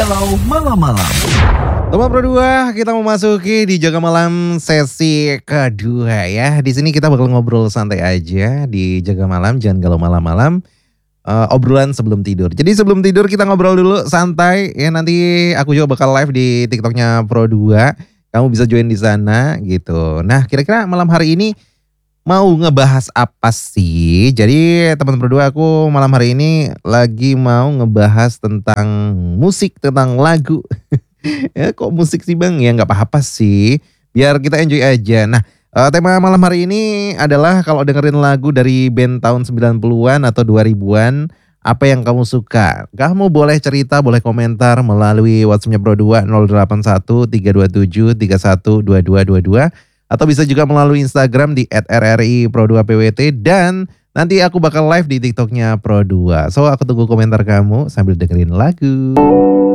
Kalau malam-malam. Teman Pro 2, kita memasuki di Jaga Malam sesi kedua ya. Di sini kita bakal ngobrol santai aja di Jaga Malam, jangan galau malam-malam. Obrolan sebelum tidur. Jadi sebelum tidur kita ngobrol dulu santai ya. Nanti aku juga bakal live di TikToknya Pro 2. Kamu bisa join di sana gitu. Nah, kira-kira malam hari ini mau ngebahas apa sih? Jadi teman-teman berdua aku malam hari ini lagi mau ngebahas tentang musik, tentang lagu. Ya kok musik sih bang? Ya nggak apa-apa sih. Biar kita enjoy aja. Nah, tema malam hari ini adalah kalau dengerin lagu dari band tahun 90-an atau 2000-an, apa yang kamu suka? Kamu boleh cerita, boleh komentar melalui WhatsApp-nya Pro 2 081 327 312222 atau bisa juga melalui Instagram di @rri_pro2pwt dan nanti aku bakal live di TikToknya Pro 2. So aku tunggu komentar kamu sambil dengerin lagu.